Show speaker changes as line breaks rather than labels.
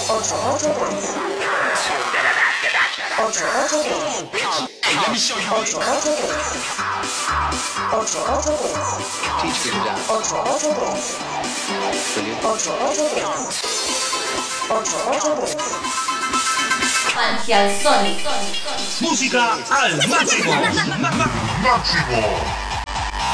Ultra Dance. Ultra Dance.
Hey, let me show you.
Ultra Dance. Ultra Dance.
Teach me to dance.
Ultra Dance.
Brilliant.
Ultra Dance. Ultra Dance.
Ansia al Sonic.
Música al máximo.
Máximo.